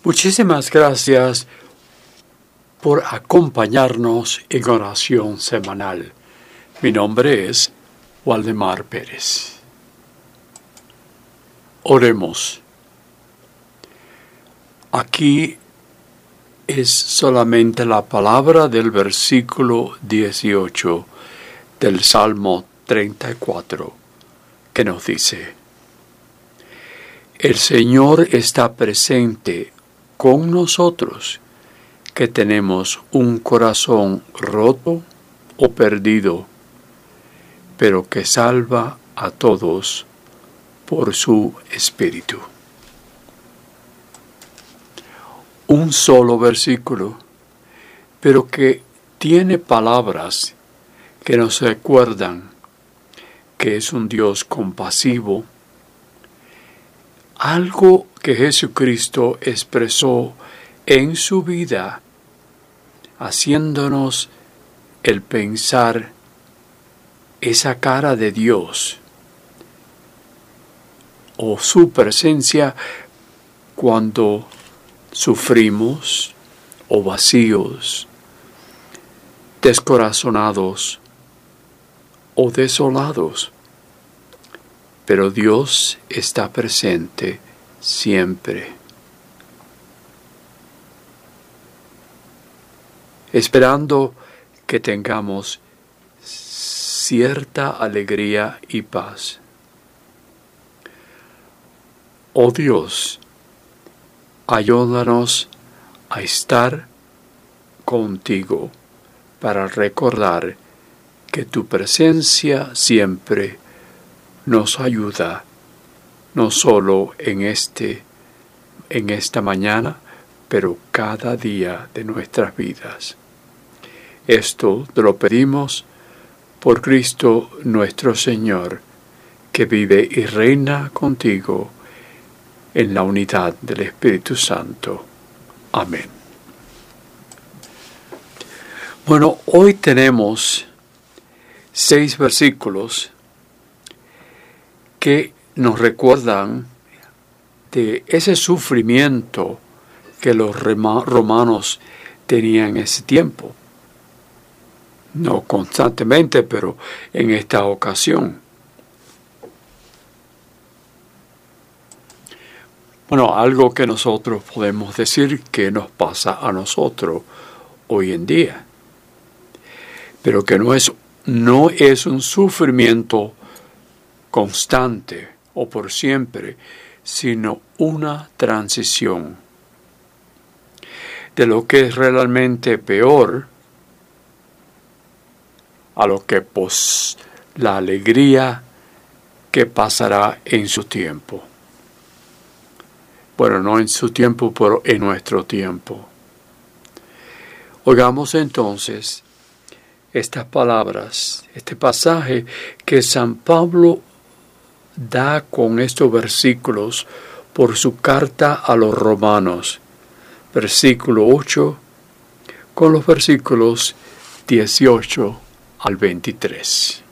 Muchísimas gracias por acompañarnos en oración semanal. Mi nombre es Waldemar Pérez. Oremos. Aquí es solamente la palabra del versículo 18 del Salmo 34 que nos dice: El Señor está presente con nosotros, que tenemos un corazón roto o perdido, pero que salva a todos por su Espíritu. Un solo versículo, pero que tiene palabras que nos recuerdan que es un Dios compasivo, algo que Jesucristo expresó en su vida, haciéndonos el pensar esa cara de Dios o su presencia cuando sufrimos o vacíos, descorazonados o desolados. Pero Dios está presente siempre, esperando que tengamos cierta alegría y paz. Oh Dios, ayúdanos a estar contigo para recordar que tu presencia siempre nos ayuda, no solo en esta mañana, pero cada día de nuestras vidas. Esto te lo pedimos por Cristo nuestro Señor, que vive y reina contigo en la unidad del Espíritu Santo. Amén. Bueno, hoy tenemos 6 versículos que nos recuerdan de ese sufrimiento que los romanos tenían en ese tiempo. No constantemente, pero en esta ocasión. Bueno, algo que nosotros podemos decir que nos pasa a nosotros hoy en día, pero que no es un sufrimiento constante o por siempre, sino una transición de lo que es realmente peor a lo que la alegría que pasará en su tiempo. Bueno, no en su tiempo, pero en nuestro tiempo. Oigamos entonces estas palabras, este pasaje que San Pablo da con estos versículos por su carta a los romanos, versículo 8, con los versículos 18 al 23.